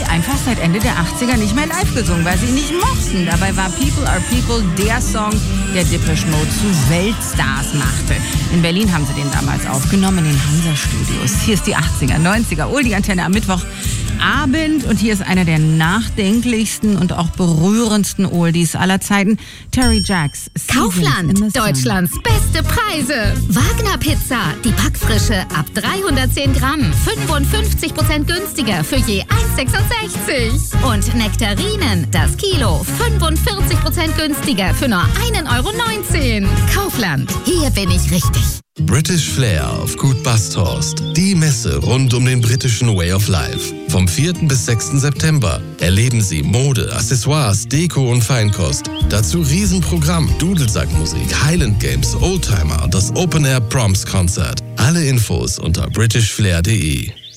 einfach seit Ende der 80er nicht mehr live gesungen, weil sie ihn nicht mochten. Dabei war People Are People der Song, der Depeche Mode zu Weltstars machte. In Berlin haben sie den damals aufgenommen, in den Hansa-Studios. Hier ist die 80er, 90er, Oldie-Antenne am Mittwochabend. Und hier ist einer der nachdenklichsten und auch berührendsten Oldies aller Zeiten. Terry Jacks. Kaufland, Deutschlands beste Preise. Wagner Pizza, die Backfrische ab 310 Gramm. 55% günstiger für je 1,66. Und Nektarinen, das Kilo. 45% günstiger für nur 1,19 €. Kaufland, hier bin ich richtig. British Flair auf Gut Basthorst. Die Messe rund um den britischen Way of Life. Vom 4. bis 6. September erleben Sie Mode, Accessoires, Deko und Feinkost. Dazu Riesenprogramm, Dudelsackmusik, Highland Games, Oldtimer und das Open Air Proms Konzert. Alle Infos unter britishflair.de.